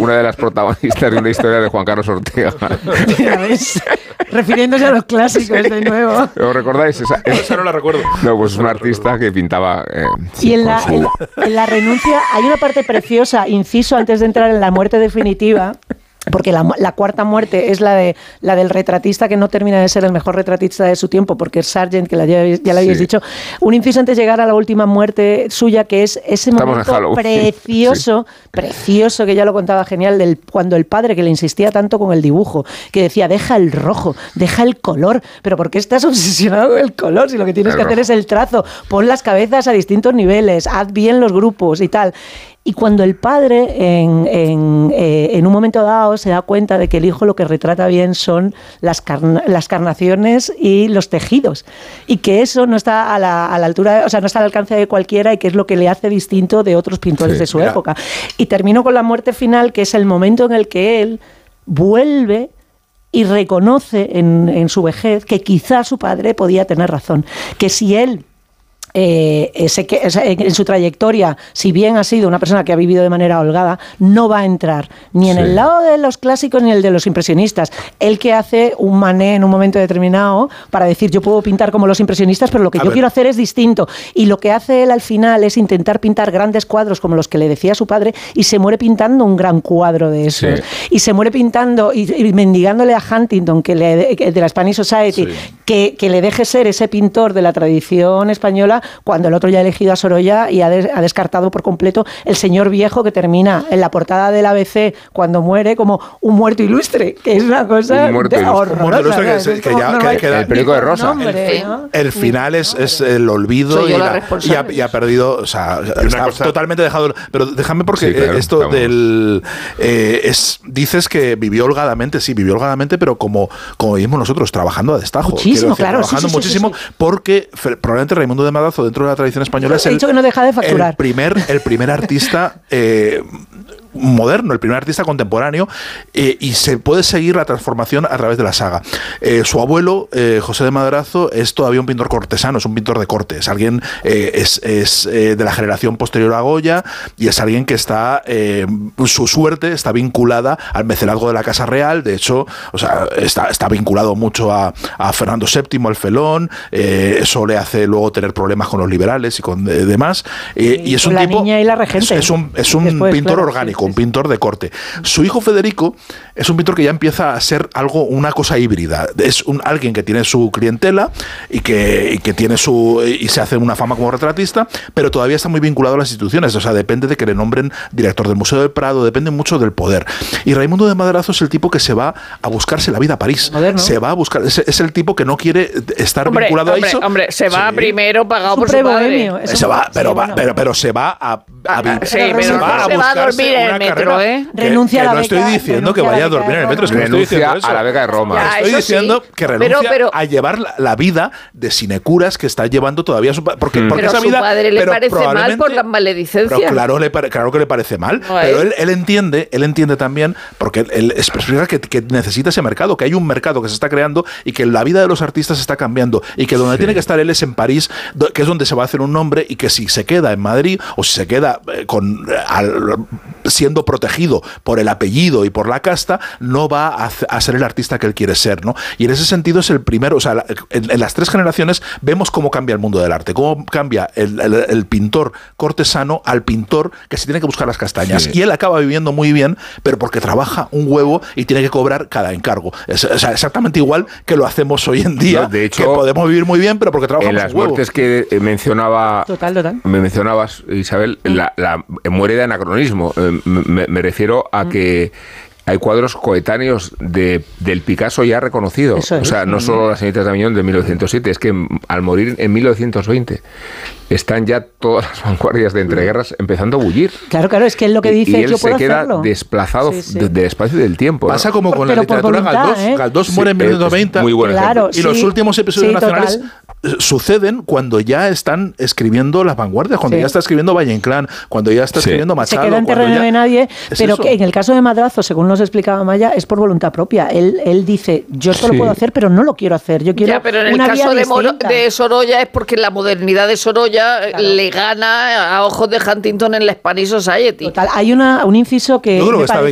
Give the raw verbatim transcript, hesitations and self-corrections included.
una de las protagonistas de una historia de Juan Carlos Ortega. Ya ves, refiriéndose a los clásicos de nuevo. ¿Os recordáis? Esa, esa no la recuerdo. No, pues es un artista que pintaba... Eh, sí, y en la, su... en, en la renuncia hay una parte preciosa, inciso antes de entrar en la muerte definitiva, porque la, la cuarta muerte es la de la del retratista que no termina de ser el mejor retratista de su tiempo, porque es Sargent, que la, ya, ya le habéis sí. dicho. Un inciso antes de llegar a la última muerte suya, que es ese Estamos momento precioso, sí. precioso, que ya lo contaba genial, del cuando el padre, que le insistía tanto con el dibujo, que decía, deja el rojo, deja el color, pero ¿por qué estás obsesionado con el color? Si lo que tienes el que rojo. hacer es el trazo, pon las cabezas a distintos niveles, haz bien los grupos y tal. Y cuando el padre, en, en, eh, en un momento dado, se da cuenta de que el hijo lo que retrata bien son las, carna, las carnaciones y los tejidos, y que eso no está a la, a la altura, o sea, no está al alcance de cualquiera, y que es lo que le hace distinto de otros pintores sí, de su mira. época. Y termino con la muerte final, que es el momento en el que él vuelve y reconoce en, en su vejez que quizá su padre podía tener razón, que si él Eh, ese que, ese, en su trayectoria, si bien ha sido una persona que ha vivido de manera holgada, no va a entrar ni en sí. el lado de los clásicos ni el de los impresionistas. El que hace un Manet en un momento determinado para decir, yo puedo pintar como los impresionistas, pero lo que a yo ver. quiero hacer es distinto. Y lo que hace él al final es intentar pintar grandes cuadros como los que le decía su padre, y se muere pintando un gran cuadro de esos. Sí. Y se muere pintando y, y mendigándole a Huntington, que le, que de la Spanish Society, sí. que, que le deje ser ese pintor de la tradición española, cuando el otro ya ha elegido a Sorolla y ha, des, ha descartado por completo el señor viejo, que termina en la portada del A B C cuando muere como un muerto ilustre, que es una cosa horrorosa. Que, que ya, que, que el periódico de Rosa. Nombre, el, ¿no? el final es, es el olvido y, la, y, ha, y ha perdido, o sea, está cosa... totalmente dejado. Pero déjame porque sí, claro, esto estamos. del... Eh, es, dices que vivió holgadamente, sí, vivió holgadamente, pero como, como vimos nosotros, trabajando a destajo. Muchísimo, decir, claro. Trabajando sí, sí, muchísimo, sí, sí. porque Probablemente Raimundo de Madrazo, dentro de la tradición española, es el, dicho que no deja de facturar. el, primer, el primer artista eh, moderno, el primer artista contemporáneo, eh, y se puede seguir la transformación a través de la saga. Eh, su abuelo, eh, José de Madrazo, es todavía un pintor cortesano, es un pintor de corte, es alguien, eh, es, es eh, de la generación posterior a Goya, y es alguien que está, eh, su suerte está vinculada al mecenazgo de la Casa Real. De hecho, o sea, está, está vinculado mucho a, a Fernando séptimo, el Felón, eh, eso le hace luego tener problemas con los liberales y con eh, demás, eh, y, y es un la tipo, niña y la regente. es un, es un Después, pintor claro, orgánico, sí, sí, un pintor de corte. Su hijo Federico es un pintor que ya empieza a ser algo, una cosa híbrida. Es un, alguien que tiene su clientela y que, y que tiene su y se hace una fama como retratista, pero todavía está muy vinculado a las instituciones. O sea, depende de que le nombren director del Museo del Prado, depende mucho del poder. Y Raimundo de Madrazo es el tipo que se va a buscarse la vida a París. Moderno. Se va a buscar, es, es el tipo que no quiere estar hombre, vinculado hombre, a eso. Hombre, se va sí. primero pagado por su padre. Se va, pero, sí, va, bueno. pero, pero se va a, a, a, sí, pero se va, se va a dormir en el metro, ¿eh? Que, renuncia que a la no beca, estoy diciendo que vaya a dormir en el metro, es que no estoy diciendo eso. A la beca de Roma. Ya, estoy diciendo sí, que renuncia pero, pero, a llevar la, la vida de sinecuras que está llevando todavía su padre. Porque, mm. porque pero esa a su vida, padre le parece mal por las maledicencias. Pero claro, le, claro que le parece mal. No pero él, él entiende, él entiende también, porque él, él explica que, que necesita ese mercado, que hay un mercado que se está creando y que la vida de los artistas está cambiando, y que donde sí. tiene que estar él es en París, que es donde se va a hacer un nombre, y que si se queda en Madrid o si se queda eh, con al, siendo protegido por el apellido y por la casta, no va a, a ser el artista que él quiere ser, ¿no? Y en ese sentido es el primero, o sea, la, en, en las tres generaciones vemos cómo cambia el mundo del arte, cómo cambia el, el, el pintor cortesano al pintor que se tiene que buscar las castañas. Sí. Y él acaba viviendo muy bien, pero porque trabaja un huevo y tiene que cobrar cada encargo. Es, o sea, exactamente igual que lo hacemos hoy en día, no, de hecho, que podemos vivir muy bien, pero porque trabajamos en las un huevo. muertes que mencionaba, total, total. me mencionabas, Isabel, mm. la, la muere de anacronismo. Me, me refiero a mm. que hay cuadros coetáneos de, del Picasso ya reconocido. Eso es, o sea, no sí. solo las señoritas de Aviñón de mil novecientos siete, es que al morir en mil novecientos veinte están ya todas las vanguardias de entreguerras empezando a bullir. Claro, claro, es que él lo que dice y, y es él yo puedo se queda hacerlo. desplazado sí, sí. del de espacio y del tiempo. Pasa ¿no? como con por, la literatura voluntad, Galdós. ¿eh? Galdós Sí, muere en mil novecientos veinte. Muy buen claro, y los sí, últimos episodios sí, nacionales total. suceden cuando ya están escribiendo las vanguardias, cuando sí. ya está escribiendo Valle Inclán, cuando ya está sí. escribiendo Machado. Se queda en terreno ya... de nadie, pero eso. que en el caso de Madrazo, según nos explicaba Maya, es por voluntad propia. Él, él dice, yo esto sí. lo puedo hacer, pero no lo quiero hacer. Yo quiero ya, pero en una el caso de, Moro, de Sorolla es porque la modernidad de Sorolla claro. le gana a ojos de Huntington en la Spanish Society. Total, hay una, un inciso que... Yo creo que está